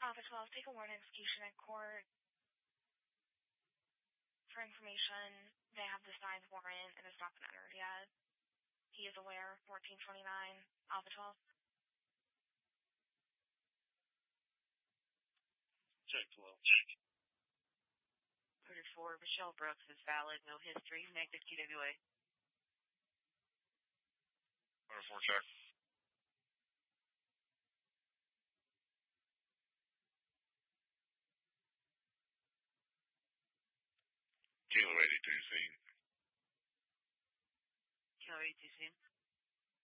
Alpha 12, take a warrant execution at court. For information, they have the signed warrant. It has not been entered yet. He is aware, 1429, Alpha 12. Check 12. Order 4, Michelle Brooks is valid, no history, negative TWA. Order 4, check. Kilo 82 scene. Kilo 82 scene.